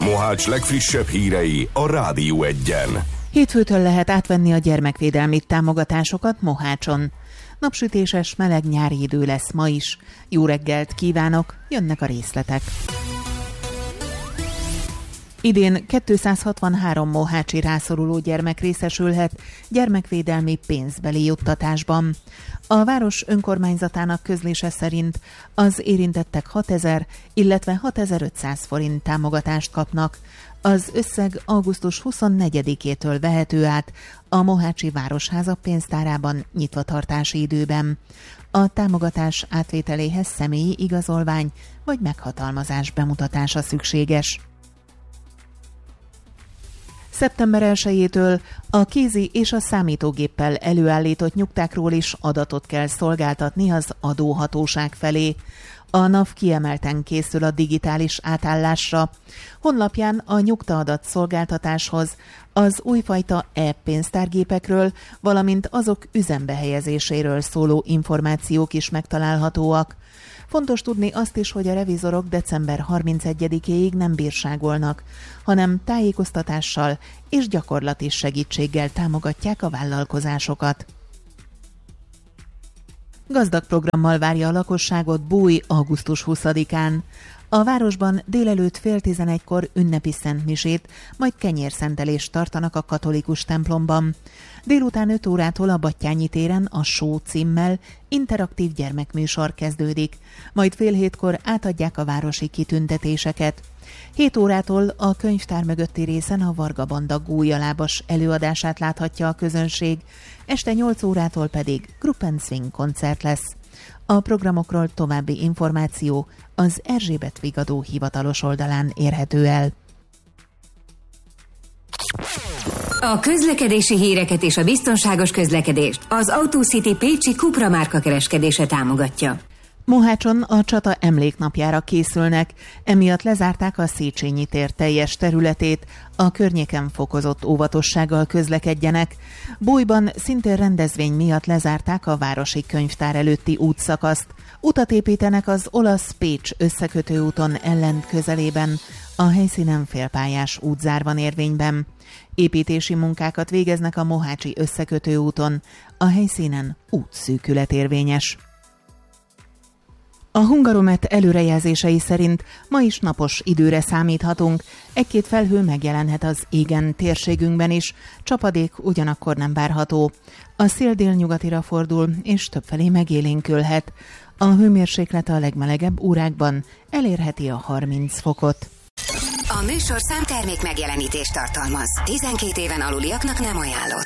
Mohács legfrissebb hírei a Rádió Egyen. Hétfőtől lehet átvenni a gyermekvédelmi támogatásokat Mohácson. Napsütéses, meleg nyári idő lesz ma is. Jó reggelt kívánok, jönnek a részletek. Idén 263 mohácsi rászoruló gyermek részesülhet gyermekvédelmi pénzbeli juttatásban. A város önkormányzatának közlése szerint az érintettek 6000, illetve 6500 forint támogatást kapnak. Az összeg augusztus 24-től vehető át a Mohácsi Városháza pénztárában nyitvatartási időben. A támogatás átvételéhez személyi igazolvány vagy meghatalmazás bemutatása szükséges. Szeptember 1-től a kézi és a számítógéppel előállított nyugtákról is adatot kell szolgáltatni az adóhatóság felé. A NAV kiemelten készül a digitális átállásra. Honlapján a nyugtaadat szolgáltatáshoz az újfajta e-pénztárgépekről, valamint azok üzembe helyezéséről szóló információk is megtalálhatóak. Fontos tudni azt is, hogy a revizorok december 31-éig nem bírságolnak, hanem tájékoztatással és gyakorlati segítséggel támogatják a vállalkozásokat. Gazdag programmal várja a lakosságot Búj augusztus 20-án. A városban délelőtt 10:30-kor ünnepi szentmisét, majd kenyérszentelést tartanak a katolikus templomban. Délután 5 órától a Battyányi téren a Show címmel interaktív gyermekműsor kezdődik, majd 6:30-kor átadják a városi kitüntetéseket. 7 órától a könyvtár mögötti részen a Varga Banda gólyalábas előadását láthatja a közönség, este 8 órától pedig Group & Swing koncert lesz. A programokról további információ az Erzsébet Vigadó hivatalos oldalán érhető el. A közlekedési híreket és a biztonságos közlekedést az AutoCity pécsi Cupra márka kereskedése támogatja. Mohácson a csata emléknapjára készülnek, emiatt lezárták a Széchenyi tér teljes területét, a környéken fokozott óvatossággal közlekedjenek. Bújban szintén rendezvény miatt lezárták a városi könyvtár előtti útszakaszt. Utat építenek az Olasz-Pécs összekötő úton ellent közelében, a helyszínen félpályás útzár van érvényben. Építési munkákat végeznek a Mohácsi összekötő úton, a helyszínen útszűkület érvényes. A Hungaromet előrejelzései szerint ma is napos időre számíthatunk, egy-két felhő megjelenhet az égen térségünkben is, csapadék ugyanakkor nem várható. A szél délnyugatira fordul, és többfelé megélénkülhet. A hőmérséklet a legmelegebb órákban elérheti a 30 fokot. A műsorszám termék megjelenítést tartalmaz. 12 éven aluliaknak nem ajánlott.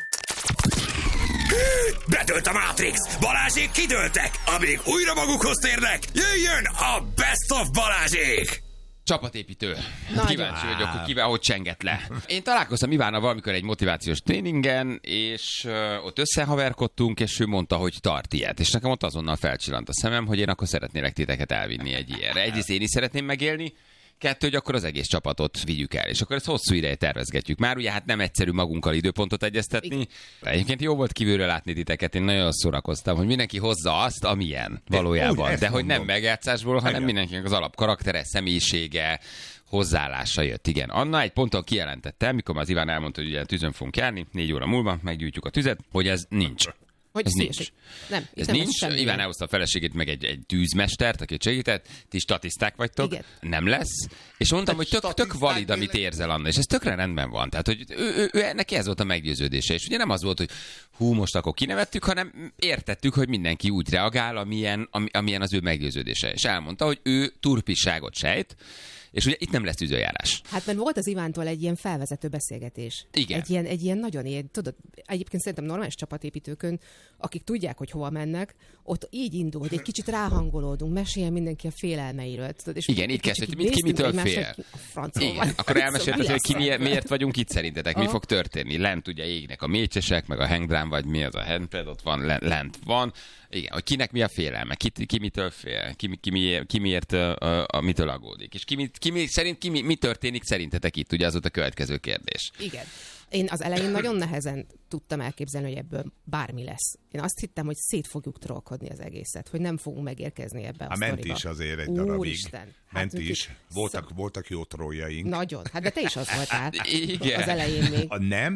Betölt a Matrix! Balázsék kidőltek! Amíg újra magukhoz térnek, jöjjön a Best of Balázsék! Csapatépítő. Kíváncsi vagyok, hogy kivel hogy csengett le. Én találkoztam Ivánnal valamikor egy motivációs tréningen, és ott összehaverkodtunk, és ő mondta, hogy tart ilyet. És nekem ott azonnal felcsillant a szemem, hogy én akkor szeretnélek titeket elvinni egy ilyenre. Egyrészt én is szeretném megélni, 2, hogy akkor az egész csapatot vigyük el. És akkor ezt hosszú ideje tervezgetjük. Már ugye hát nem egyszerű magunkkal időpontot egyeztetni. Egyébként jó volt kívülről látni titeket, én nagyon szórakoztam, hogy mindenki hozza azt, amilyen valójában. De hogy nem megjátszásból, hanem mindenkinek az alapkaraktere, személyisége, hozzáállása jött. Igen. Anna egy ponton kijelentette, mikor az Iván elmondta, hogy ugye tűzön fogunk járni, 4 óra múlva meggyújtjuk a tüzet, hogy ez nincs. Hogy ez nincs. Ez nincs. Iván elhozta a feleségét, meg egy tűzmestert, aki segített. Ti statiszták vagytok. Igen. Nem lesz. És mondtam, hogy tök valid, amit érzel, Anna. És ez tökre rendben van. Tehát, hogy ő neki ez volt a meggyőződése. És ugye nem az volt, hogy most akkor kinevettük, hanem értettük, hogy mindenki úgy reagál, amilyen az ő meggyőződése. És elmondta, hogy ő turpisságot sejt, és ugye itt nem lesz tűzőjárás. Hát mert volt az Ivántól egy ilyen felvezető beszélgetés. Igen. Egy ilyen nagyon ilyen, tudod, egyébként szerintem normális csapatépítőkön, akik tudják, hogy hova mennek, ott így indul, hogy egy kicsit ráhangolódunk, meséljen mindenki a félelmeiről. Tudod, és igen, így kezd, hogy ki mitől fél. Igen, akkor elmesélted, hogy ki miért vagyunk itt szerintetek, mi fog történni. Lent ugye égnek a mécsesek, meg a hangdrám, vagy mi az a handpad, ott van, lent van. Igen, hogy kinek mi a félelme, ki mitől fél, ki miért mitől aggódik. És mi történik szerintetek itt, ugye az volt a következő kérdés. Igen. Én az elején nagyon nehezen tudtam elképzelni, hogy ebből bármi lesz. Én azt hittem, hogy szét fogjuk trollkodni az egészet, hogy nem fogunk megérkezni ebbe a sztoriba. Ment is azért egy darabig. Úristen. Ment is. Voltak jó trolljaink. Nagyon. Hát de te is az voltál. Igen. Az elején még.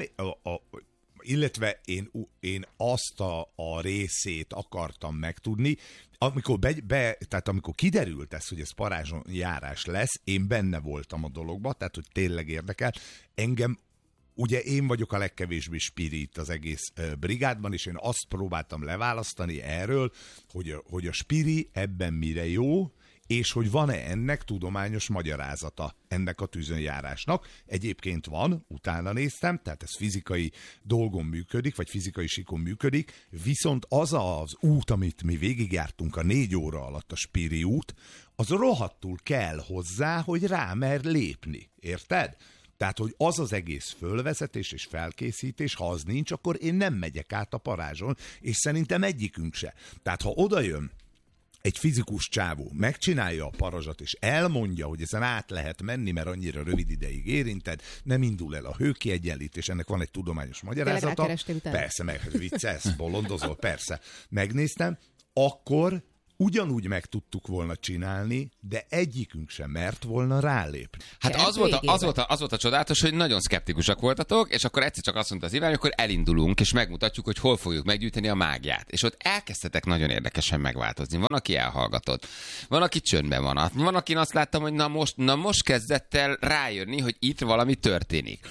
Illetve én azt a részét akartam megtudni, amikor tehát amikor kiderült ez, hogy ez parázsonjárás lesz, én benne voltam a dologba, tehát hogy tényleg érdekel. Engem, ugye én vagyok a legkevésbé spirit az egész brigádban, és én azt próbáltam leválasztani erről, hogy a spiri ebben mire jó, és hogy van-e ennek tudományos magyarázata, ennek a tűzönjárásnak. Egyébként van, utána néztem, tehát ez fizikai dolgon működik, vagy fizikai síkon működik, viszont az az út, amit mi végigjártunk a 4 óra alatt, a Spiri út, az rohadtul kell hozzá, hogy rámer lépni. Érted? Tehát, hogy az az egész fölvezetés és felkészítés, ha az nincs, akkor én nem megyek át a parázson, és szerintem egyikünk se. Tehát, ha odajön egy fizikus csávó, megcsinálja a parazsat, és elmondja, hogy ezen át lehet menni, mert annyira rövid ideig érinted, nem indul el a hőkiegyenlítés, ennek van egy tudományos magyarázata. Persze, meg viccelsz, bolondozol, persze. Megnéztem, akkor ugyanúgy meg tudtuk volna csinálni, de egyikünk sem mert volna rálépni. Hát az volt a csodálatos, hogy nagyon szkeptikusak voltatok, és akkor egyszer csak azt mondta az Iván, hogy akkor elindulunk, és megmutatjuk, hogy hol fogjuk meggyűjteni a mágiát. És ott elkezdtetek nagyon érdekesen megváltozni. Van, aki elhallgatott, van, aki csöndben van, akin azt láttam, hogy na most kezdett el rájönni, hogy itt valami történik.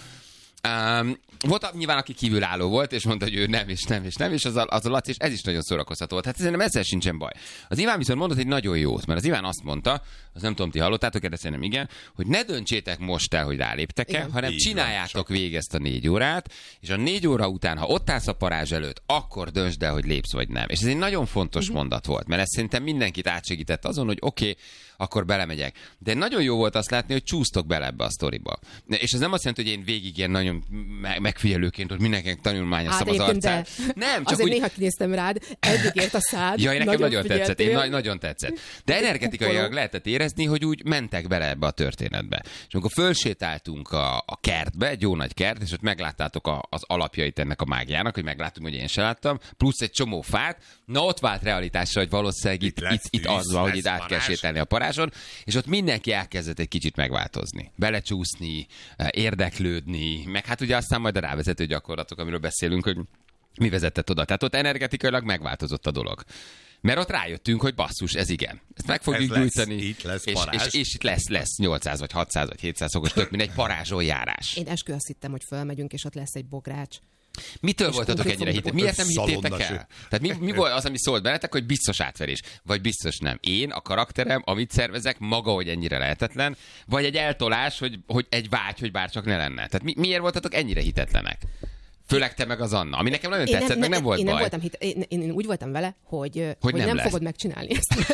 Volt nyilván, aki kívülálló volt, és mondta, hogy ő nem, és az a Laci, és ez is nagyon szórakoztató volt. Hát szerintem ezzel sincsen baj. Az Iván viszont mondott egy nagyon jót, mert az Iván azt mondta, az nem tudom, ti hallottátok, de szerintem igen, hogy ne döntsétek most el, hogy ráléptek-e, hanem csináljátok végig ezt a 4 órát, és a 4 óra után, ha ott állsz a parázs előtt, akkor döntsd el, hogy lépsz vagy nem. És ez egy nagyon fontos mondat volt, mert ez szerintem mindenkit átsegített azon, hogy oké, akkor belemegyek. De nagyon jó volt azt látni, hogy csúsztok bele ebbe a sztoriba. És ez nem azt jelenti, hogy én végig ilyen nagyon megfigyelőként, hogy mindenkinek tanulmányoztam az arcát. Nem, csak azért néha kinéztem rád, eddig ért a szád. Jaj, nekem nagyon tetszett, nagyon tetszett. De energetikailag lehetett érezni, hogy úgy mentek bele ebbe a történetbe. És amikor fölsétáltunk a kertbe, egy jó nagy kert, és ott megláttátok az alapjait ennek a mágiának, hogy megláttuk, hogy én se láttam, plusz egy csomó fát, na ott vált realitásra, hogy valószínűleg itt az van, hogy itt át kell sétálni a parázson, és ott mindenki elkezdett egy kicsit megváltozni. Belecsúszni, érdeklődni, meg hát ugye aztán majd a rávezető gyakorlatok, amiről beszélünk, hogy mi vezetett oda. Tehát ott energetikailag megváltozott a dolog. Mert ott rájöttünk, hogy basszus, ez igen. Ezt meg fogjuk gyújtani. Itt lesz és itt lesz 800 vagy 600 vagy 700 szokos, tök mint egy parázsoljárás. Én eskü azt hittem, hogy fölmegyünk, és ott lesz egy bogrács. Mitől voltatok ennyire hitet? Miért nem hittétek el? Tehát mi volt az, ami szólt bennetek, hogy biztos átverés? Vagy biztos nem? Én, a karakterem, amit szervezek, maga, hogy ennyire lehetetlen? Vagy egy eltolás, hogy egy vágy, hogy bárcsak ne lenne? Tehát miért voltatok ennyire hitetlenek? Főleg te meg az Anna, ami nekem nagyon tetszett, meg nem volt baj. Én úgy voltam vele, hogy nem fogod megcsinálni ezt.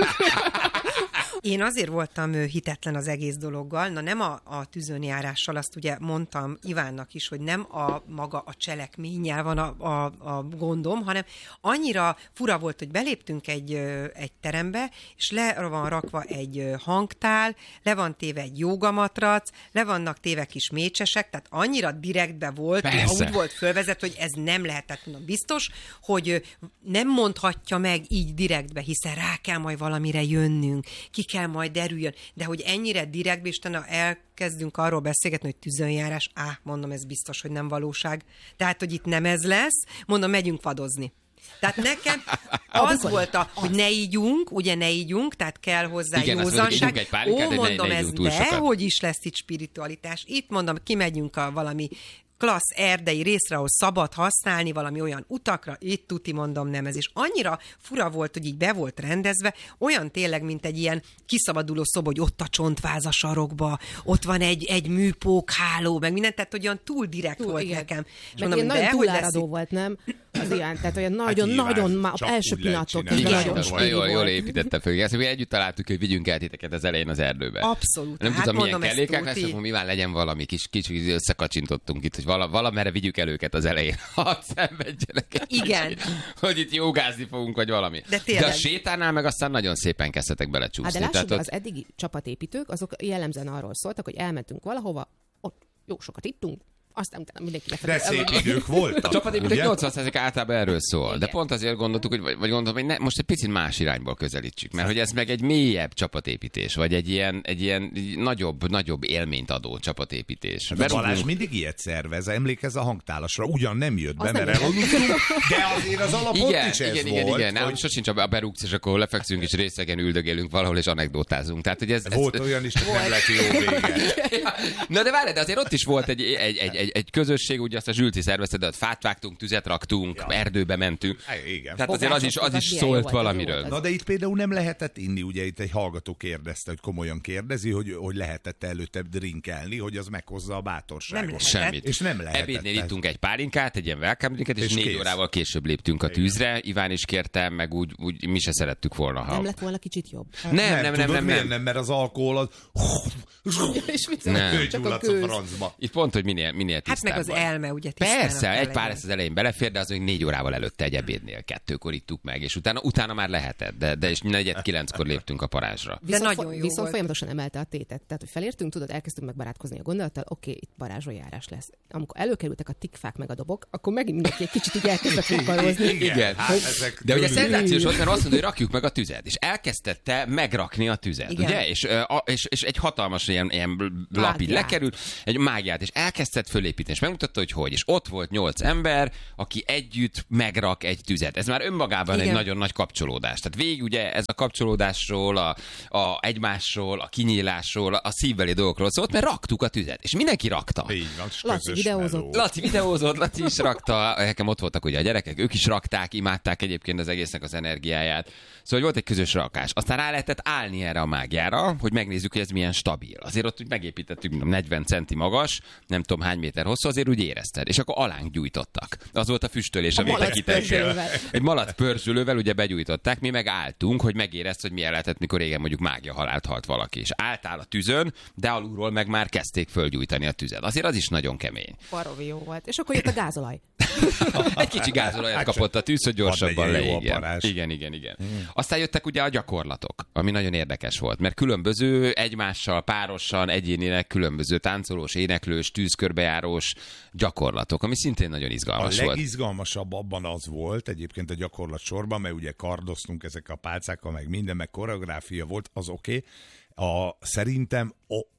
Én azért voltam hitetlen az egész dologgal, nem a tűzönjárással, azt ugye mondtam Ivánnak is, hogy nem maga a cselekménnyel van a gondom, hanem annyira fura volt, hogy beléptünk egy terembe, és le van rakva egy hangtál, le van téve egy jógamatrac, le vannak téve kis mécsesek, tehát annyira direktbe volt, úgy volt fölvezet, hogy ez nem lehetett, mondom, biztos, hogy nem mondhatja meg így direktbe, hiszen rá kell majd valamire jönnünk, ki kell majd derüljön, de hogy ennyire direktbe, és utána elkezdünk arról beszélgetni, hogy tűzönjárás, mondom, ez biztos, hogy nem valóság. Tehát, hogy itt nem ez lesz, mondom, megyünk vadozni. Tehát nekem az volt, hogy ne ígyunk, tehát kell hozzá józanság. Mondom, ez dehogy is lesz itt spiritualitás. Itt mondom, kimegyünk valami klassz erdei részre, ahol szabad használni valami olyan utakra, itt tuti mondom nem ez. És annyira fura volt, hogy így be volt rendezve, olyan tényleg, mint egy ilyen kiszabaduló szoba, hogy ott a csontváz a sarokba, ott van egy műpókháló, meg minden, tehát olyan túl direkt volt igen. Nekem. És mondom, ilyen nagyon túláradó volt, nem? Az ilyen, tehát olyan nagyon már első pillanattól kezdve jól építette föl. Ezt együtt találtuk, hogy vigyünk el titeket az elején az erdőbe. Abszolút. Nem tudtam, milyen kellékek lesz, akkor mivel legyen valami kicsit összekacsintottunk itt, hogy valamerre vigyük el őket az elején. Hadd szenvedjenek. Igen. Hogy itt jogázni fogunk, vagy valami. De a sétánál meg aztán nagyon szépen kezdtetek belecsúszni. Hát de lássuk, az eddigi csapatépítők, azok jellemzően arról szóltak, hogy elmentünk valahova, ott jó sokat ittunk, aztán utána mindenki De szép idők voltak. A csapatépítés ugye? 80% általában erről szól. Igen. De pont azért gondoltuk, hogy vagy gondolom, hogy most egy picit más irányból közelítsük, mert hogy ez meg egy mélyebb csapatépítés, vagy egy ilyen nagyobb élményt adó csapatépítés. Balázs mindig ilyet szervez, emlékezz a hangtálasra. Ugyan nem jött be, Az mert nem elvonultunk, de azért az alapot is ez volt. Igen. Nem, sosincs a berúgsz, és akkor lefekszünk, és részegen üldögélünk valahol, és anekdotázunk. Tehát, hogy ez Volt olyan is, csak nem lett jó vége. Na de várj, de azért ott is volt egy közösség, ugye azt a Zsülci szervezte, de ott fát vágtunk, tüzet raktunk, erdőbe mentünk. Igen. Tehát azért az is milyen jó szólt volt, valamiről. jó Na de itt például nem lehetett inni, ugye itt egy hallgató kérdezte, hogy komolyan kérdezi, hogy lehetett előtte drinkelni, hogy az meghozza a bátorságot. Nem lehet. Semmit. És nem lehetett. Ebédnél ittunk egy pálinkát, egy ilyen welcome drinket, és És 4 kész. órával később léptünk a tűzre. Iván is kérte, meg úgy mi se szerettük volna. Nem lett volna kicsit jobb. Tudod, miért nem, mert az alkohol az... És mit Nem. Gyulladsz a francba. Itt pont, hogy minél Hát tisztább meg az vagy. elme, ugye tisztának Persze, kell egy pár legyen. ezt az elején belefér, de az még 4 órával előtte egy ebédnél, 2-kor ittuk meg, és utána már lehetett, de és 4-9-kor léptünk a parázsra. nagyon jó viszont volt. folyamatosan emelte a tétet. Tehát, hogy felértünk, tudod, elkezdtünk megbarátkozni a gondolattal, oké, itt parázsójárás lesz. Amikor előkerültek a tikfák meg a dobok, akkor megint mindenki egy kicsit így elkezdett fakarozni. Igen. Hát ezek De ugye tőlük- szenzációs volt, mert azt mondta, hogy rakjuk meg a tüzet, és elkezdette megrakni a tüzet, Igen. ugye? És egy hatalmas ilyen lap így Mágiát. lekerült, egy mágiát, és elkezdett fölépíteni, és megmutatta, hogy. És ott volt 8 ember, aki együtt megrak egy tüzet. Ez már önmagában Igen. egy nagyon nagy kapcsolódás. Tehát végig ugye ez a kapcsolódásról, a egymásról, a kinyílásról, a szívbeli dolgokról szólt, mert raktuk a tüzet, és mindenki rakta. Így van, és Laci közös videózott. meló. Laci videózott, Laci is rakta, nekem ott voltak ugye a gyerekek, ők is rakták, imádták egyébként az egésznek az energiáját. Szóval volt egy közös rakás. Aztán rá lehetett állni erre a mágiára, hogy megnézzük, hogy ez milyen stabil. Azért ott úgy megépítettük 40 centi magas, nem tudom hány méter hosszú, azért úgy érezted. És akkor alánk gyújtottak. Az volt a füstölés, amit te malac kitettél. pörzsölővel. Egy malac pörzsölővel ugye begyújtották, mi meg álltunk, hogy megérezd, hogy milyen lehetett, mikor régen mondjuk mágia halált halt valaki. És álltál a tüzön, de alulról meg már kezdték fölgyújtani a tüzet. Azért az is nagyon kemény. Baromi jó volt. És akkor jött a gázolaj. Egy kicsi gázolajat kapott a tűz, hogy gyorsabban legyen jó a leégjen. parázs. Igen. Aztán jöttek ugye a gyakorlatok, ami nagyon érdekes volt, mert különböző egymással, párosan, egyénileg különböző táncolós, éneklős, tűzkörbejárós gyakorlatok, ami szintén nagyon A izgalmas volt. legizgalmasabb abban az volt egyébként a gyakorlat sorban, mert ugye kardoztunk ezek a pálcákkal, meg minden, meg koreográfia volt, az oké. Szerintem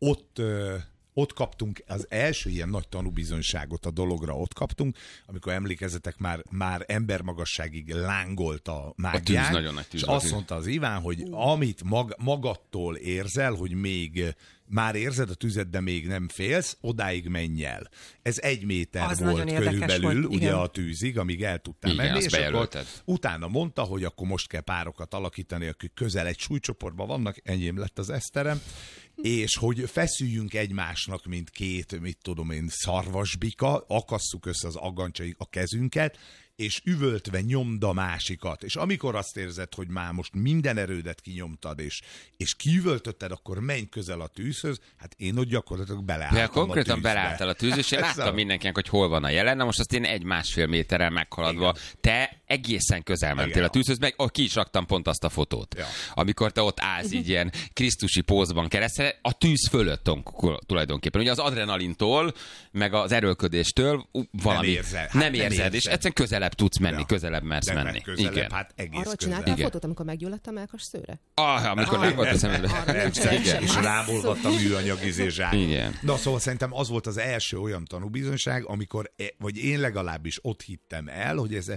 ott kaptunk az első ilyen nagy tanúbizonyságot a dologra, ott kaptunk, amikor emlékezzetek, már embermagasságig lángolt a mágiák. tűz, nagyon nagy tűz és volt. azt mondta az Iván, hogy amit magadtól érzel, hogy még már érzed a tüzet, de még nem félsz, odáig menj el. Ez 1 méter Az volt nagyon érdekes körülbelül, volt, ugye igen. a tűzig, amíg el tudtál Igen, menni, azt és akkor bejelölted. utána mondta, hogy akkor most kell párokat alakítani, akik közel egy súlycsoportban vannak, enyém lett az Eszterem, és hogy feszüljünk egymásnak, mint 2, mit tudom én, szarvasbika, akasszuk össze az aggancsaink a kezünket, és üvöltve nyomd a másikat. És amikor azt érzed, hogy már most minden erődet kinyomtad, és kiüvöltötted, akkor menj közel a tűzhöz, hát én ott gyakorlatilag beleálltam De konkrétan a tűzbe. beleálltál a tűz, és én láttam mindenkinek, hogy hol van a jelen. Na most azt én 1,5 méterrel meghaladva, te egészen közel mentél Igen. a tűzhöz, meg ki is raktam pont azt a fotót. Ja. Amikor te ott állsz így ilyen krisztusi pózban keresztül, a tűz fölött tulajdonképpen. Ugye az adrenalintól, meg az erőlködéstől valami nem érzed, és egyszerűen közelebb tudsz menni, közelebb mersz De menni. meg közelebb, Igen. hát egész Arról közel. csináltál Igen. fotót, amikor meggyulladt a melkas szőre? Amikor meg volt a szemedbe. Arra nincs Igen. És rámolgatt a műanyag zsák. Igen. Na szóval szerintem az volt az első olyan tanúbizonyság, amikor, vagy én legalábbis ott hittem el,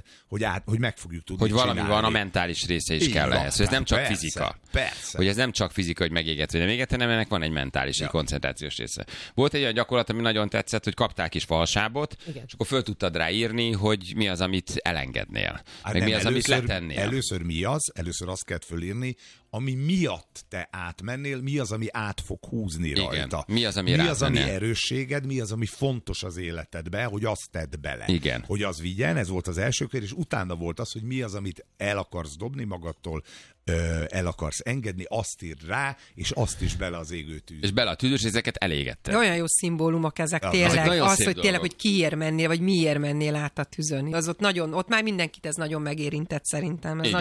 hogy meg fogjuk tudni Hogy valami csinálni. van, a mentális része is Így kell van. ehhez. Hogy ez nem csak Persze, fizika. persze. Hogy ez nem csak fizika, hogy megéget vagy nem éget, hanem ennek van egy mentális, egy koncentrációs része. Volt egy olyan gyakorlat, ami nagyon tetszett, hogy kaptál kis falsábot, Igen. és akkor föl tudtad rá írni, hogy mi az, amit elengednél. Hát Meg mi nem, az, amit letennél. Először mi az? Először azt kellett fölírni, ami miatt te átmennél, mi az, ami át fog húzni Igen. rajta. Mi az, ami mi rád az, ami mennél? erősséged, mi az, ami fontos az életedbe, hogy azt tedd bele. Igen. Hogy az vigyen, ez volt az első kör, és utána volt az, hogy mi az, amit el akarsz dobni magadtól, el akarsz engedni, azt írd rá, és azt is bele az égő tűz. És bele a tűzös ezeket elégetted. De olyan jó szimbólumok ezek Ja, tényleg. ezek nagyon Az, szép hogy tényleg, dolgok. hogy kiért mennél, vagy miért mennél át a tüzön. Az ott már mindenkit ez nagyon megérintett szerintem. Ez Igen. nagyon...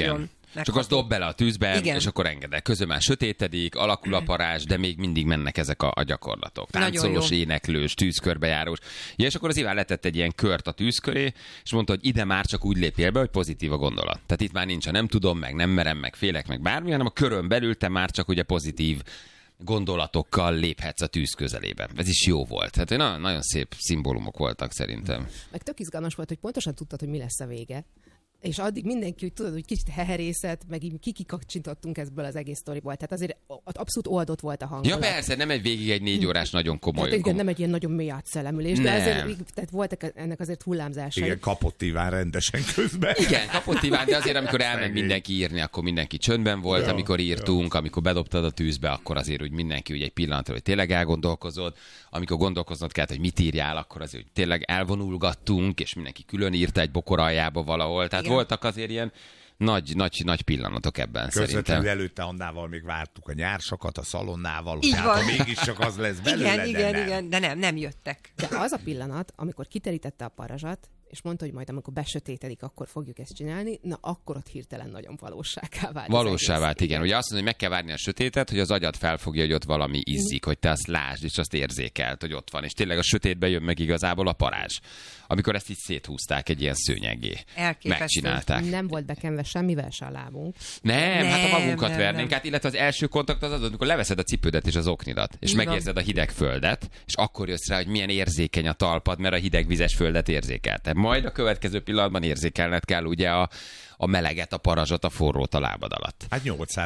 Csak azt dob bele a tűzbe, Igen. és akkor engedek. Közben már sötétedik, alakul a parázs, de még mindig mennek ezek a gyakorlatok. Táncolós, éneklős, tűzkörbejárós. Ja, és akkor az Iván letett egy ilyen kört a tűz köré, és mondta, hogy ide már csak úgy lépjél be, hogy pozitív a gondolat. Tehát itt már nincs a nem tudom, meg nem merem, meg félek, meg bármi, hanem a körön belül te már csak ugye pozitív gondolatokkal léphetsz a tűz közelébe. Ez is jó volt. Hát nagyon szép szimbólumok voltak szerintem. Meg tök izgalmas volt, hogy pontosan tudtad, hogy mi lesz a vége. És addig mindenki, hogy tudod, hogy kicsit heherészet, meg így kikakcsintottunk ebből az egész sztoriból. Tehát azért abszolút oldott volt a hangulat. Ja persze, nem egy végig egy 4 órás nagyon komoly. Tehát, igen, nem egy ilyen nagyon mély átszellemülés, de azért tehát voltak ennek azért hullámzásai. Igen, kapott Iván rendesen közben. Igen, kapott Iván, de azért amikor elment mindenki írni, akkor mindenki csöndben volt, amikor írtunk, amikor bedobtad a tűzbe, akkor azért úgy mindenki úgy egy pillanatra, hogy tényleg elgondolkozod, amikor gondolkoznod kellett, hogy mit írjál, akkor azért hogy tényleg elvonulgattunk, és mindenki külön írta egy bokor aljába valahol. Tehát voltak azért ilyen nagy pillanatok ebben Közvetlenül szerintem. előtte Annával még vártuk a nyársakat a szalonnával, Így tehát van. ha mégiscsak az lesz belőle, Igen, de nem jöttek. De az a pillanat, amikor kiterítette a parazsat, és mondta, hogy majd amikor besötétedik, akkor fogjuk ezt csinálni, na akkor ott hirtelen nagyon valósággá vált. Valósá vált, igen. Ugye azt mondja, hogy meg kell várni a sötétet, hogy az agyad felfogja, hogy ott valami izzik, hogy te azt lásd, és azt érzékelt, hogy ott van. És tényleg a sötétben jön meg igazából a parázs. Amikor ezt így széthúzták egy ilyen szőnyeggé. Elképesztő. Megcsinálták. Nem volt bekenve semmivel se a lábunk. Nem, hát ha magunkat nem, vernénk nem. át, illetve az első kontakt az, amikor leveszed a cipődet és az oknidat, és Így van. megérzed a hideg földet, és akkor jössz rá, hogy milyen érzékeny a talpad, mert a hideg vizes földet érzékelte. Majd a következő pillanatban érzékelned kell ugye a meleget, a parazsot, a forrót a lábad alatt. Hát 800